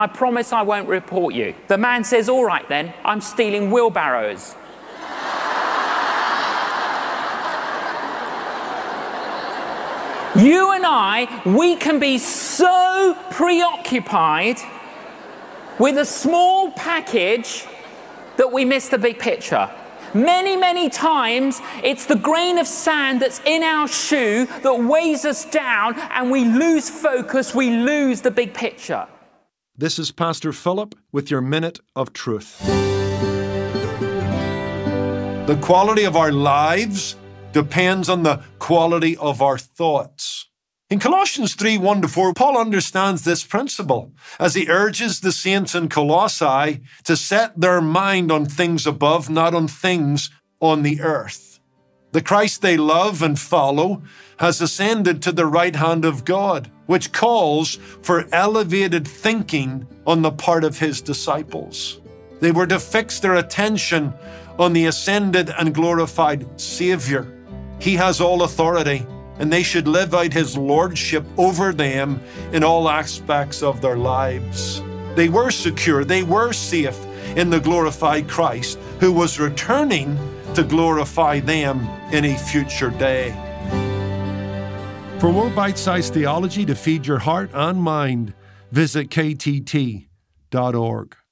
I promise I won't report you. The man says, all right then, I'm stealing wheelbarrows. You and I, we can be so preoccupied with a small package that we miss the big picture. Many, many times, it's the grain of sand that's in our shoe that weighs us down, and we lose focus, we lose the big picture. This is Pastor Philip with your Minute of Truth. The quality of our lives depends on the quality of our thoughts. In Colossians 3:1-4, Paul understands this principle as he urges the saints in Colossae to set their mind on things above, not on things on the earth. The Christ they love and follow has ascended to the right hand of God, which calls for elevated thinking on the part of his disciples. They were to fix their attention on the ascended and glorified Savior. He has all authority, and they should live out his lordship over them in all aspects of their lives. They were secure, they were safe in the glorified Christ, who was returning to glorify them in a future day. For more bite-sized theology to feed your heart and mind, visit ktt.org.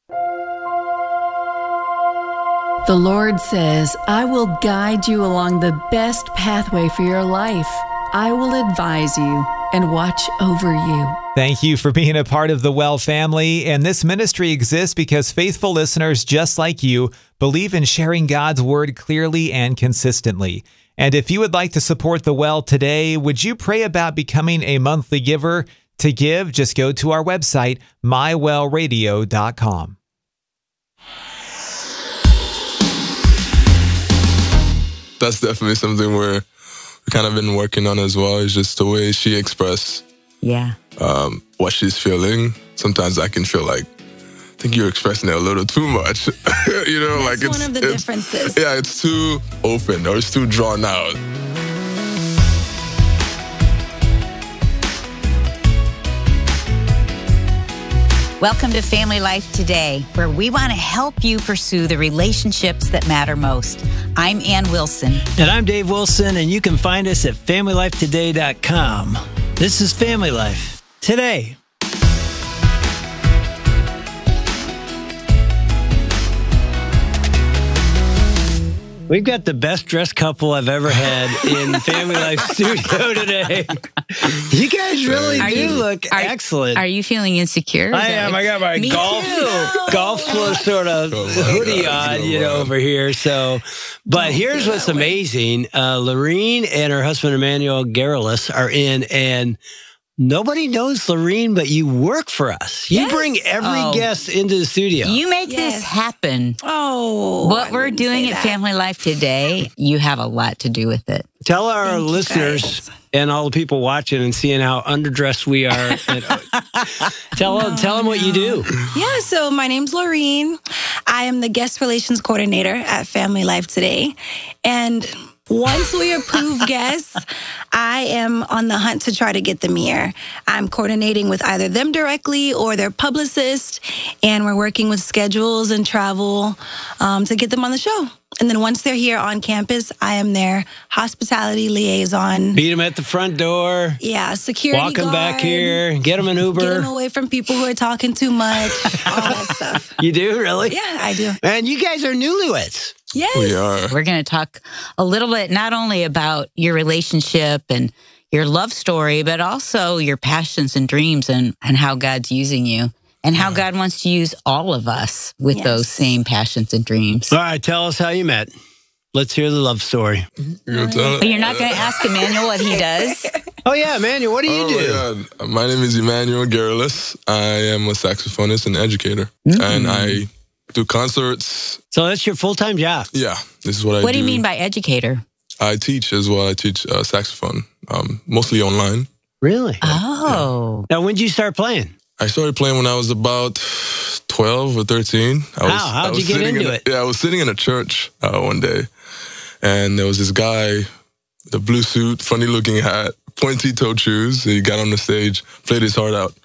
The Lord says, I will guide you along the best pathway for your life. I will advise you and watch over you. Thank you for being a part of the Well family. And this ministry exists because faithful listeners just like you believe in sharing God's word clearly and consistently. And if you would like to support the Well today, would you pray about becoming a monthly giver? To give, just go to our website, mywellradio.com. That's definitely something we've kind of been working on as well. It's just the way she expressed what she's feeling. Sometimes I can feel like, I think you're expressing it a little too much. You know, that's like one of the differences. Yeah, it's too open or it's too drawn out. Welcome to Family Life Today, where we want to help you pursue the relationships that matter most. I'm Ann Wilson. And I'm Dave Wilson, and you can find us at FamilyLifeToday.com. This is Family Life Today. We've got the best dressed couple I've ever had in Family Life Studio today. You guys really look excellent. Are you feeling insecure? I am. I got my golf sort of hoodie on, over here. So, but here's what's amazing. Lorene and her husband, Emmanuel Garrellis, are in, and nobody knows Lorene, but you work for us. You bring every guest into the studio. You make this happen. What we're doing at Family Life Today, you have a lot to do with it. Tell our listeners and all the people watching and seeing how underdressed we are. Tell them what you do. Yeah, so my name's Lorene. I am the guest relations coordinator at Family Life Today. And once we approve guests, I am on the hunt to try to get them here. I'm coordinating with either them directly or their publicist, and we're working with schedules and travel to get them on the show. And then once they're here on campus, I am their hospitality liaison. Beat them at the front door. Yeah, security Walk them guard, back here. Get them an Uber. Get them away from people who are talking too much. All that stuff. You do, really? Yeah, I do. And you guys are newlyweds. Yes. We are. We're going to talk a little bit not only about your relationship and your love story, but also your passions and dreams and how God's using you and how God wants to use all of us with those same passions and dreams. All right, tell us how you met. Let's hear the love story. You're not going to ask Emmanuel what he does? Oh, yeah, Emmanuel, what do you do? Yeah. My name is Emmanuel Garrellis. I am a saxophonist and educator, and I do concerts. So that's your full-time job? Yeah, this is what I do. What do you mean by educator? I teach as well. I teach saxophone, mostly online. Really? Oh. Now, when did you start playing? I started playing when I was about 12 or 13. How did you get into it? Yeah, I was sitting in a church one day, and there was this guy, the blue suit, funny-looking hat, pointy-toed shoes. He got on the stage, played his heart out.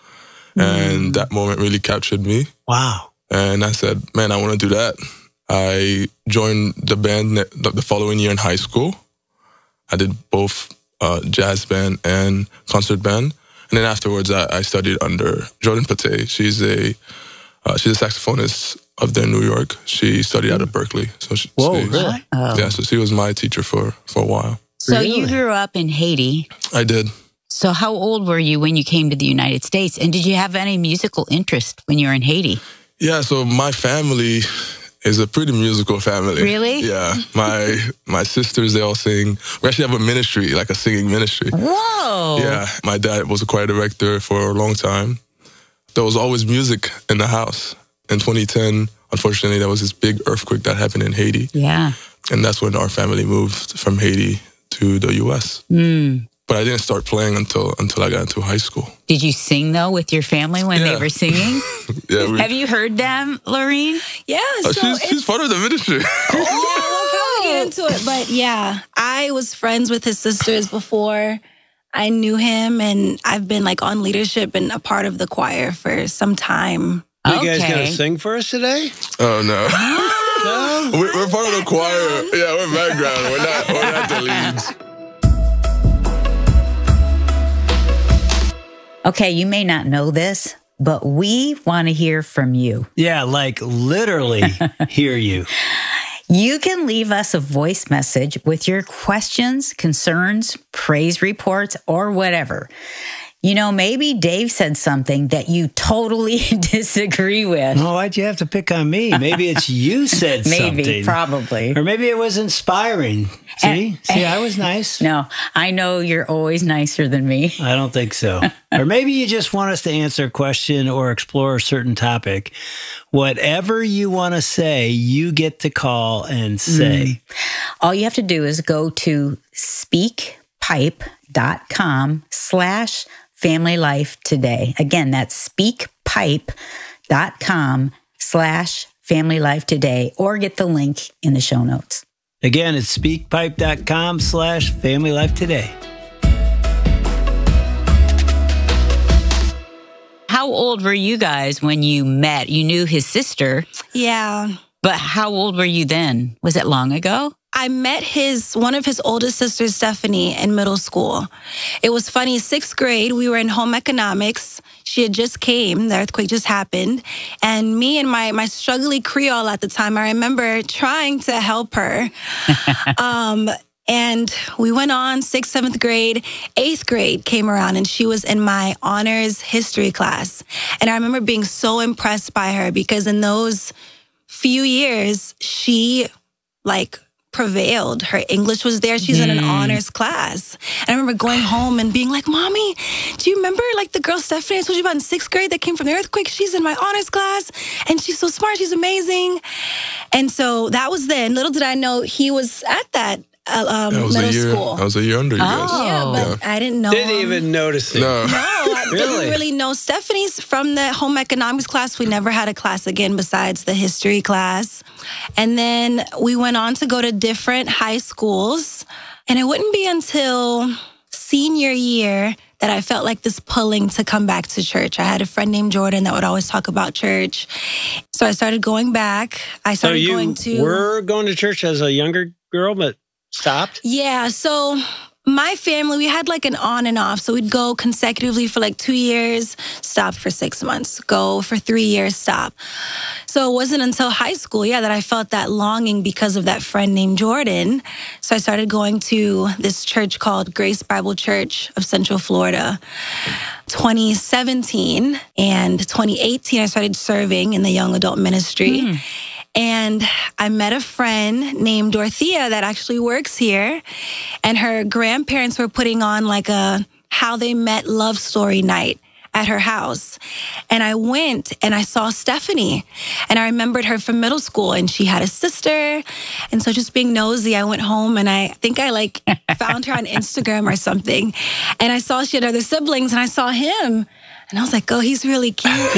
And that moment really captured me. Wow. And I said, man, I want to do that. I joined the band the following year in high school. I did both jazz band and concert band. And then afterwards, I studied under Jordan Pate. She's a saxophonist of there in New York. She studied out of Berkeley. So really? Yeah, so she was my teacher for a while. So you grew up in Haiti. I did. So how old were you when you came to the United States? And did you have any musical interest when you were in Haiti? Yeah, so my family is a pretty musical family. Really? Yeah. My sisters, they all sing. We actually have a ministry, like a singing ministry. Whoa. Yeah. My dad was a choir director for a long time. There was always music in the house. In 2010, unfortunately, there was this big earthquake that happened in Haiti. Yeah. And that's when our family moved from Haiti to the U.S. But I didn't start playing until I got into high school. Did you sing, though, with your family when they were singing? Yeah. Have you heard them, Laureen? Yeah. So she's part of the ministry. Yeah, we'll probably get into it. But yeah, I was friends with his sisters before I knew him. And I've been like on leadership and a part of the choir for some time. You guys going to sing for us today? Oh, no. No? We're part of the choir. Yeah, we're background. We're not the leads. Okay, you may not know this, but we want to hear from you. Yeah, like literally hear you. You can leave us a voice message with your questions, concerns, praise reports, or whatever. You know, maybe Dave said something that you totally disagree with. Well, why'd you have to pick on me? Maybe it's you said something. Maybe, probably. Or maybe it was inspiring. See, I was nice. No, I know you're always nicer than me. I don't think so. Or maybe you just want us to answer a question or explore a certain topic. Whatever you want to say, you get to call and say. All you have to do is go to speakpipe.com/Family Life Today. Again, that's speakpipe.com/Family Life Today, or get the link in the show notes. Again, it's speakpipe.com/Family Life Today. How old were you guys when you met? You knew his sister. Yeah. But how old were you then? Was it long ago? I met one of his oldest sisters, Stephanie, in middle school. It was funny, 6th grade, we were in home economics. She had just came, the earthquake just happened. And me and my struggly Creole at the time, I remember trying to help her. And we went on 6th, 7th grade, 8th grade came around and she was in my honors history class. And I remember being so impressed by her because in those few years, she prevailed. Her English was there. She's in an honors class. And I remember going home and being like, Mommy, do you remember the girl Stephanie I told you about in 6th grade that came from the earthquake? She's in my honors class and she's so smart. She's amazing. And so that was then. Little did I know he was at that middle school. I was a year under you guys. Yeah, but I didn't know Didn't even notice it. No. I didn't really know. Stephanie's from the home economics class. We never had a class again besides the history class. And then we went on to go to different high schools. And it wouldn't be until senior year that I felt like this pulling to come back to church. I had a friend named Jordan that would always talk about church. So I started going back. So you were going to church as a younger girl, but stopped? Yeah, so my family, we had an on and off. So we'd go consecutively for 2 years, stop for 6 months, go for 3 years, stop. So it wasn't until high school, that I felt that longing because of that friend named Jordan. So I started going to this church called Grace Bible Church of Central Florida. 2017 and 2018, I started serving in the young adult ministry. And I met a friend named Dorothea that actually works here. And her grandparents were putting on a how they met love story night at her house. And I went and I saw Stephanie. And I remembered her from middle school. And she had a sister. And so just being nosy, I went home and I think I found her on Instagram or something. And I saw she had other siblings and I saw him. And I was like, oh, he's really cute.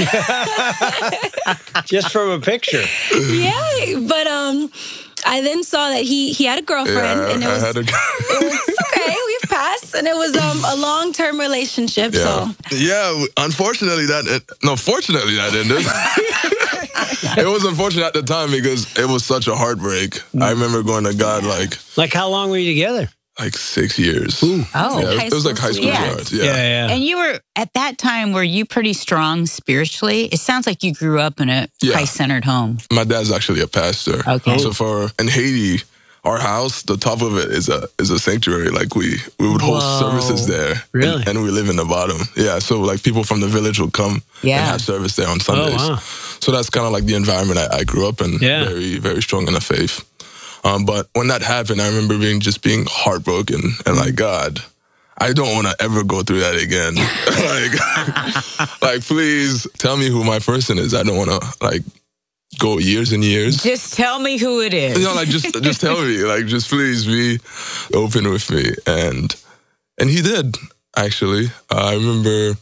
Just from a picture. Yeah, but I then saw that he had a girlfriend. Yeah, and it was okay, we've passed. Yes, and it was a long-term relationship. Yeah. So Yeah, unfortunately fortunately that ended. It was unfortunate at the time because it was such a heartbreak. I remember going to God Like how long were you together? like 6 years. Ooh. Oh. Yeah, it was like high school Yeah. sweethearts. Yeah. And you were, at that time, were you pretty strong spiritually? It sounds like you grew up in a Christ-centered home. My dad's actually a pastor. Okay. So in Haiti, our house, the top of it is a sanctuary. Like we would host services there. Really? And we live in the bottom. Yeah. So like people from the village would come and have service there on Sundays. Oh, wow. So that's kind of like the environment I grew up in. Yeah. Very, very strong in the faith. But when that happened, I remember being heartbroken and like, God, I don't want to ever go through that again. like, please tell me who my person is. I don't want to go years and years. Just tell me who it is. Just tell me. Just please be open with me. And he did, actually. I remember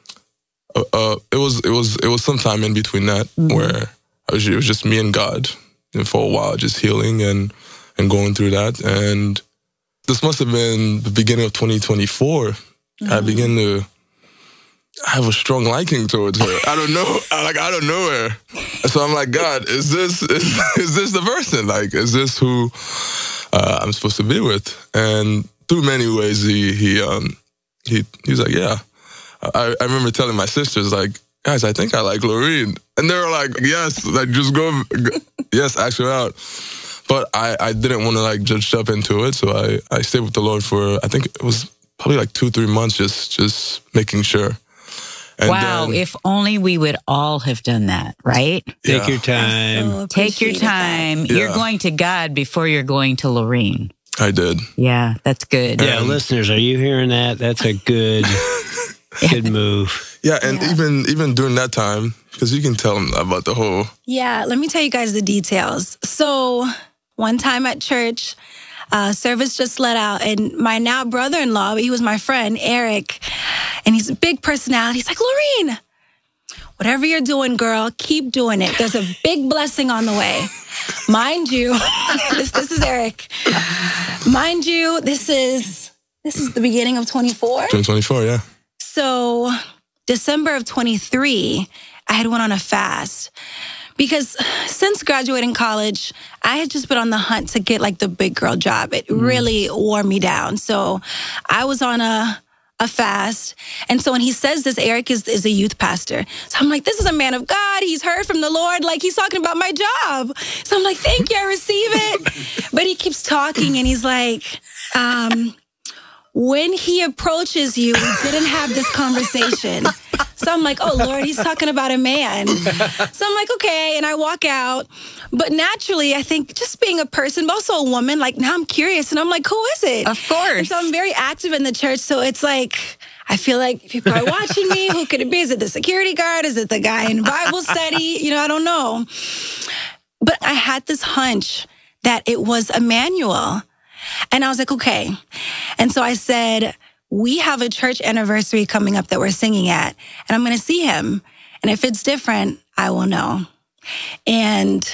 it was sometime in between that where it was just me and God. And for a while, just healing and going through that. And this must have been the beginning of 2024. I began to have a strong liking towards her. I don't know. I don't know her. So I'm like, God, is this the person? Is this who I'm supposed to be with? And through many ways, he was like, yeah. I remember telling my sisters, guys, I think I like Lorene. And they were like, yes, just go, yes, ask her out. But I didn't want to just jump into it. So I stayed with the Lord for, I think it was probably 2-3 months, just making sure. And wow, if only we would all have done that, right? Take your time. Take your time. You're going to God before you're going to Lorene. I did. Yeah, that's good. Yeah, listeners, are you hearing that? That's a good move. Yeah, and even during that time, because you can tell them about the whole... Yeah, let me tell you guys the details. So one time at church, service just let out, and my now brother-in-law, he was my friend, Eric, and he's a big personality. He's like, Lorene, whatever you're doing, girl, keep doing it. There's a big blessing on the way. Mind you, this is Eric. Mind you, this is the beginning of 24. 2024, yeah. So December of 23, I had went on a fast because since graduating college, I had just been on the hunt to get the big girl job. It really wore me down. So I was on a fast. And so when he says this, Eric is a youth pastor. So I'm like, this is a man of God. He's heard from the Lord. He's talking about my job. So I'm like, thank you, I receive it. But he keeps talking and he's like, when he approaches you, we didn't have this conversation. So I'm like, oh, Lord, he's talking about a man. So I'm like, okay. And I walk out. But naturally, I think just being a person, but also a woman, now I'm curious. And I'm like, who is it? Of course. And so I'm very active in the church. So it's I feel like people are watching me. Who could it be? Is it the security guard? Is it the guy in Bible study? I don't know. But I had this hunch that it was Emmanuel. And I was like, okay. And so I said, we have a church anniversary coming up that we're singing at, and I'm going to see him. And if it's different, I will know. And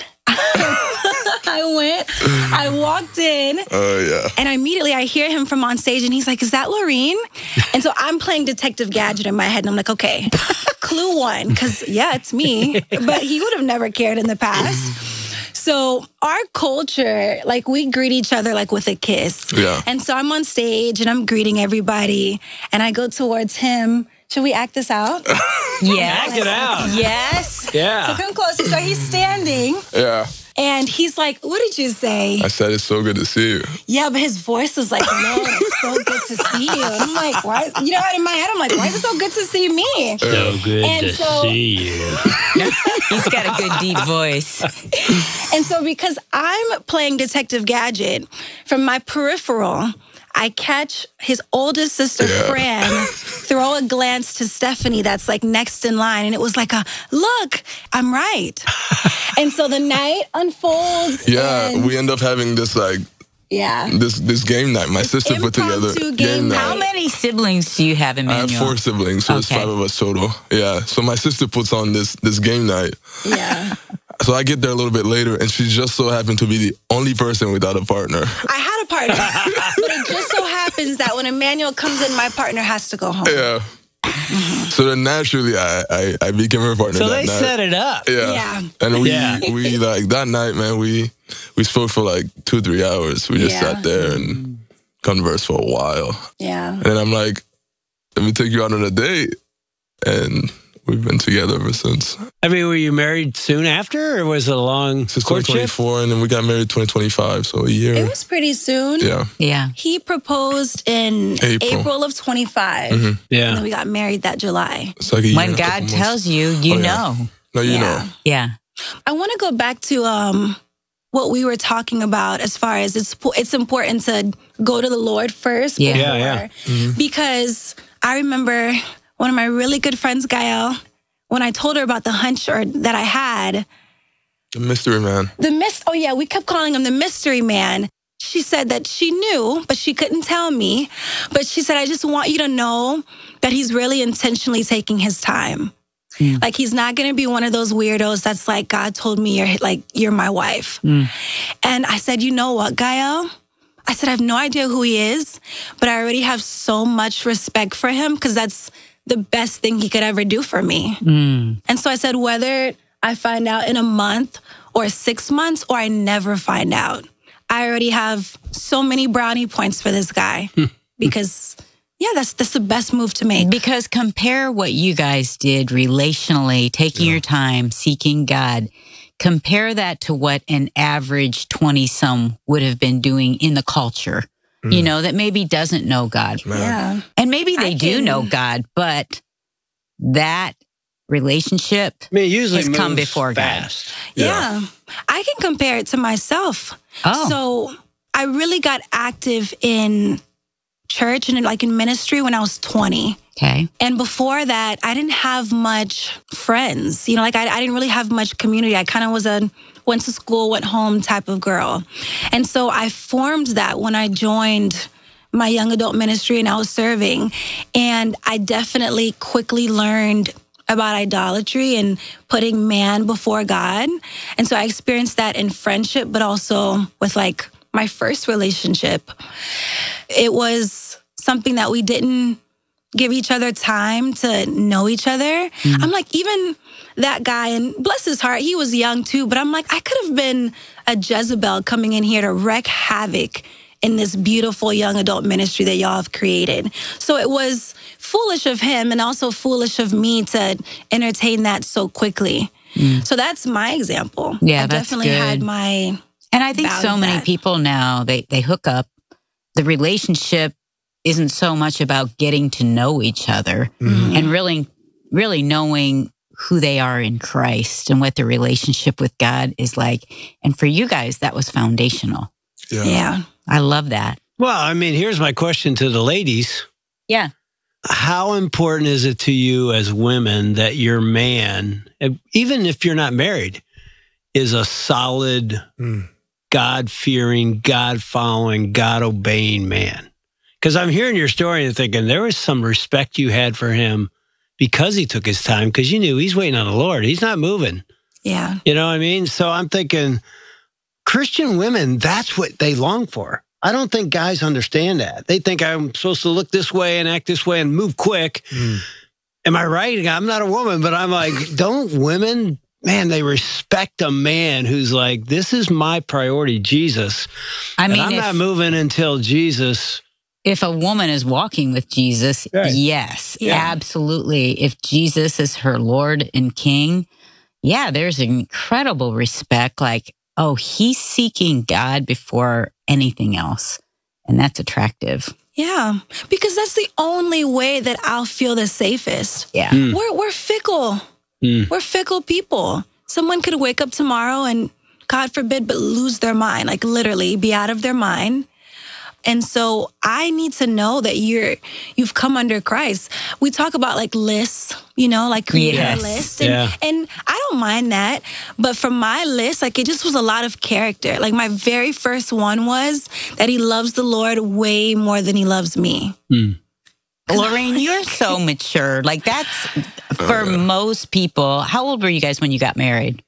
I walked in. Oh, yeah. And immediately I hear him from on stage, and he's like, is that Lorene? And so I'm playing Detective Gadget in my head, and I'm like, okay, clue one, because, yeah, it's me. But he would have never cared in the past. So our culture, we greet each other with a kiss. Yeah. And so I'm on stage and I'm greeting everybody and I go towards him. Should we act this out? Yes. Act it out. Yes. Yeah. So come closer. So he's standing. Yeah. And he's like, what did you say? I said, it's so good to see you. Yeah, but his voice was like, Lord, it's so good to see you. And I'm like, why? In my head, I'm like, why is it so good to see me? So good to see you. He's got a good deep voice. And so because I'm playing Detective Gadget, from my peripheral, I catch his oldest sister, Fran, throw a glance to Stephanie that's next in line. And it was look, I'm right. And so the night unfolds. Yeah, we end up having this this game night. My sister put together game night. How many siblings do you have, Emmanuel? I have 4 siblings, so it's 5 of us total. Yeah, so my sister puts on this game night. Yeah. So I get there a little bit later, and she just so happened to be the only person without a partner. I had a partner, but it just so happened happens that when Emmanuel comes in, my partner has to go home. Yeah. So then naturally, I became her partner. So that they night. set it up. Yeah. And we like that night, man. We spoke for like 2-3 hours. We just sat there and conversed for a while. Yeah. And then I'm like, let me take you out on a date, and we've been together ever since. I mean, were you married soon after, or was it a long Since courtship? 2024, and then we got married 2025, so a year. It was pretty soon. Yeah. He proposed in April of 25. Mm-hmm. Yeah. And then we got married that July. It's like a year When and a God couple tells months. you, you know. No, you know. Yeah. I want to go back to what we were talking about as far as it's important to go to the Lord first. Yeah. Before, Yeah. Mm-hmm. Because I remember one of my really good friends, Gael, when I told her about the hunch that I had. The mystery man. We kept calling him the mystery man. She said that she knew, but she couldn't tell me. But she said, I just want you to know that he's really intentionally taking his time. Like, he's not going to be one of those weirdos that's like, God told me you're my wife. And I said, you know what, Gael? I said, I have no idea who he is, but I already have so much respect for him because that's the best thing he could ever do for me. And so I said, whether I find out in a month or 6 months or I never find out, I already have so many brownie points for this guy because... Yeah, that's the best move to make. Because compare what you guys did relationally, taking your time, seeking God. Compare that to what an average 20-some would have been doing in the culture, you know, that maybe doesn't know God. Yeah. And maybe they do know God, but that relationship usually has come moves before fast. God. Yeah. I can compare it to myself. Oh. So I really got active in church and in ministry when I was 20. Okay. And before that, I didn't have much friends. You know, I didn't really have much community. I kind of was a went to school, went home type of girl. And so I formed that when I joined my young adult ministry and I was serving. And I definitely quickly learned about idolatry and putting man before God. And so I experienced that in friendship, but also with my first relationship. It was something that we didn't give each other time to know each other. I'm like, even that guy, and bless his heart, he was young too, but I'm like, I could have been a Jezebel coming in here to wreak havoc in this beautiful young adult ministry that y'all have created. So it was foolish of him and also foolish of me to entertain that so quickly. So that's my example. Yeah, I that's definitely good. had my... And I think so many people now, they hook up. The relationship isn't so much about getting to know each other and really knowing who they are in Christ and what their relationship with God is like. And for you guys, that was foundational. Yeah. I love that. Well, I mean, here's my question to the ladies. Yeah. How important is it to you as women that your man, even if you're not married, is a solid, God-fearing, God-following, God-obeying man? Because I'm hearing your story and thinking there was some respect you had for him because he took his time, because you knew he's waiting on the Lord. He's not moving. Yeah. You know what I mean? So I'm thinking Christian women, that's what they long for. I don't think guys understand that. They think I'm supposed to look this way and act this way and move quick. Am I right? I'm not a woman, but I'm like, don't women, man, they respect a man who's like, this is my priority, Jesus. I mean, I'm not moving until Jesus. If a woman is walking with Jesus, yes, absolutely. If Jesus is her Lord and King, there's incredible respect. Like, oh, he's seeking God before anything else. And that's attractive. Yeah, because that's the only way that I'll feel the safest. Yeah. We're fickle. We're fickle people. Someone could wake up tomorrow and, God forbid, but lose their mind, like literally be out of their mind. And so I need to know that you've come under Christ. We talk about lists, creating a list. And I don't mind that. But for my list, it just was a lot of character. My very first one was that he loves the Lord way more than he loves me. Lorraine, you're so mature. That's for most people. How old were you guys when you got married?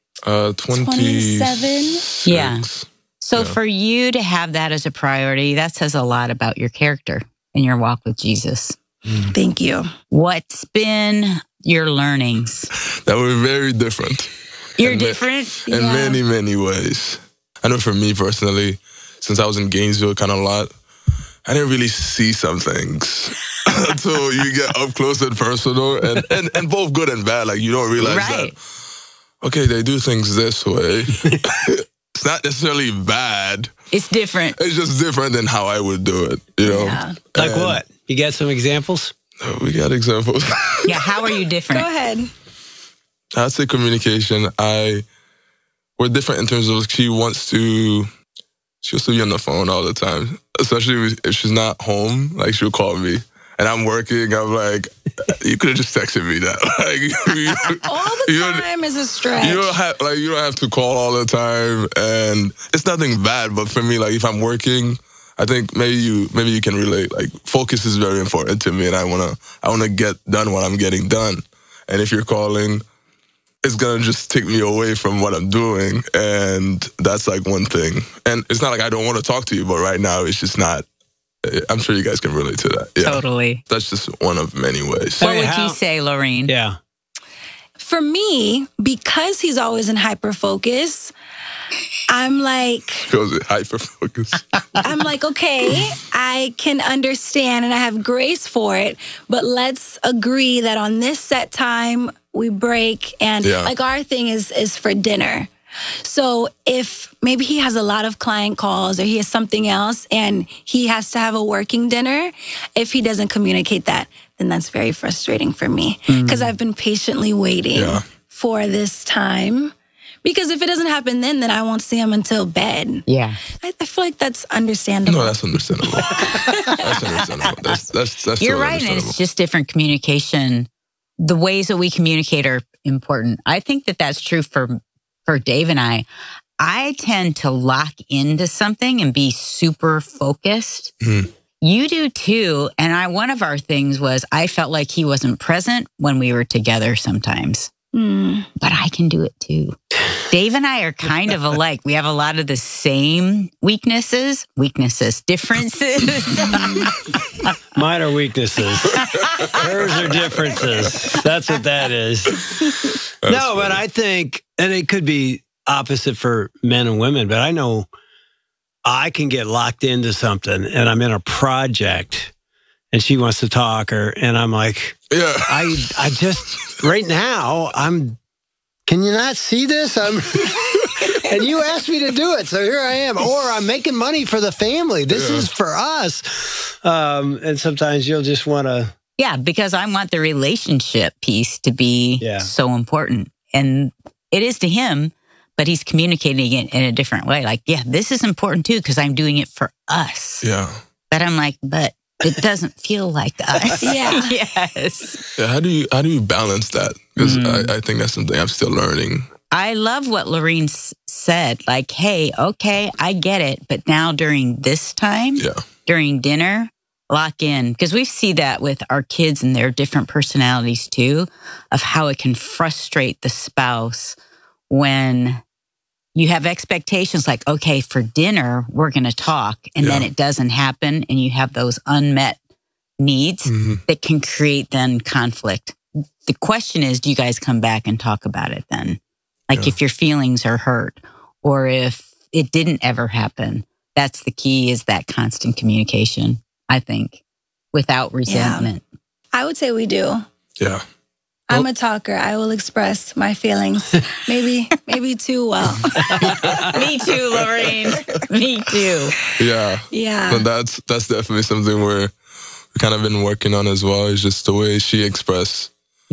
27. Yeah. So for you to have that as a priority, that says a lot about your character. in your walk with Jesus. Thank you. What's been your learnings? That were very different. You're different? In many, many ways. I know for me personally, since I was in Gainesville kind of a lot, I didn't really see some things until you get up close and personal, and both good and bad. Like, you don't realize that, okay, they do things this way. It's not necessarily bad. It's different. It's just different than how I would do it, you know? Yeah. Like what? You got some examples? We got examples. Yeah, how are you different? Go ahead. I'd say communication. We're different in terms of she wants to be on the phone all the time, especially if she's not home. Like, she'll call me, and I'm working. I'm like, you could have just texted me that. Like, all the time is a stretch. You don't have to call all the time, and it's nothing bad. But for me, like, if I'm working, I think maybe you can relate. Like, focus is very important to me, and I wanna get done what I'm getting done. And if you're calling, it's going to just take me away from what I'm doing. And that's like one thing. And it's not like I don't want to talk to you, but right now it's just not. I'm sure you guys can relate to that. Yeah. Totally. That's just one of many ways. What would you say, Lorene? Yeah. For me, because he's always in hyper-focus, I'm like... Feels it hyper-focus. I'm like, okay, I can understand and I have grace for it, but let's agree that on this set time, we break. And like, our thing is for dinner. So if maybe he has a lot of client calls or he has something else and he has to have a working dinner, if he doesn't communicate that, then that's very frustrating for me because I've been patiently waiting for this time. Because if it doesn't happen then I won't see him until bed. Yeah. I feel like that's understandable. No, that's understandable. That's understandable. That's You're totally right, and understandable. it's just different communication. The ways that we communicate are important. I think that that's true for Dave and I. I tend to lock into something and be super focused. You do too. And one of our things was I felt like he wasn't present when we were together sometimes. But I can do it too. Dave and I are kind of alike. We have a lot of the same differences. Mine are weaknesses. Hers are differences. That's what that is. No, but I think, and it could be opposite for men and women, but I know I can get locked into something and I'm in a project and she wants to talk and I'm like, I just, right now, can you not see this? And you asked me to do it, so here I am. Or I'm making money for the family. This is for us. And sometimes you'll just want to... Yeah, because I want the relationship piece to be so important. And it is to him, but he's communicating it in a different way. Like, this is important too, because I'm doing it for us. Yeah. But I'm like, but it doesn't feel like us. Yes. Yeah, how do you balance that? Because I think that's something I'm still learning. I love what Lorene said. Like, hey, okay, I get it. But now during this time, during dinner, lock in. Because we see that with our kids and their different personalities too, of how it can frustrate the spouse when you have expectations like, okay, for dinner, we're going to talk. And then it doesn't happen. And you have those unmet needs that can create then conflict. The question is, do you guys come back and talk about it then? Like if your feelings are hurt or if it didn't ever happen, that's the key, is that constant communication, I think, without resentment. Yeah. I would say we do. Yeah. I'm a talker. I will express my feelings. Maybe too well. Me too, Lorene. Me too. Yeah. Yeah. So that's definitely something we kind of been working on as well. Is just the way she expressed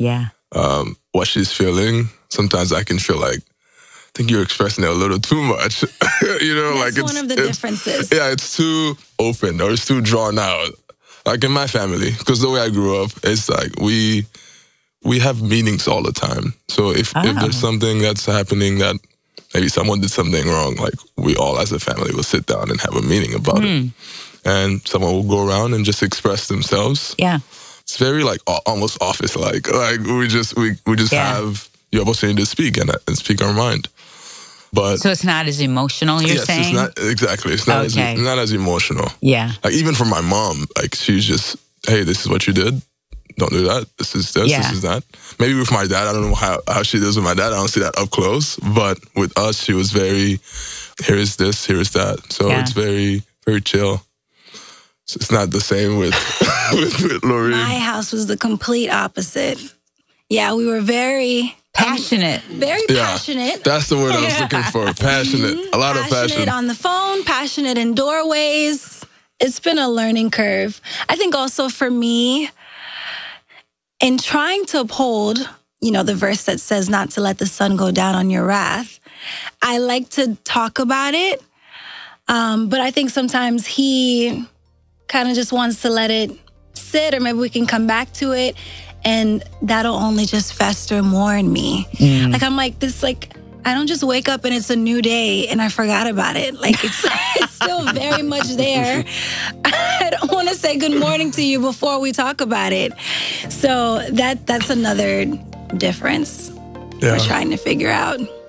what she's feeling. Sometimes I can feel like, I think you're expressing it a little too much. You know, that's like one of the differences. Yeah, it's too open or it's too drawn out. Like in my family, because the way I grew up, it's like we have meetings all the time. So if there's something that's happening that maybe someone did something wrong, like we all as a family will sit down and have a meeting about it. And someone will go around and just express themselves. Yeah. It's very like almost office-like. Like we just have the opportunity to speak and speak our mind. But so it's not as emotional, you're saying? It's not as emotional. Yeah. Like even for my mom, like she's just, hey, this is what you did. Don't do that. This is this. This is that. Maybe with my dad, I don't know how she does with my dad. I don't see that up close. But with us, she was very, here is this, here is that. So it's very, very chill. So it's not the same with with Lorene. My house was the complete opposite. Yeah, we were very passionate. Very passionate. That's the word I was looking for. Passionate. A lot of passion. Passionate on the phone, passionate in doorways. It's been a learning curve. I think also for me, in trying to uphold, the verse that says not to let the sun go down on your wrath, I like to talk about it. But I think sometimes he kind of just wants to let it sit, or maybe we can come back to it. And that'll only just fester more in me. Like, I'm like, I don't just wake up and it's a new day and I forgot about it. Like, it's still very much there. I don't want to say good morning to you before we talk about it. So that's another difference we're trying to figure out.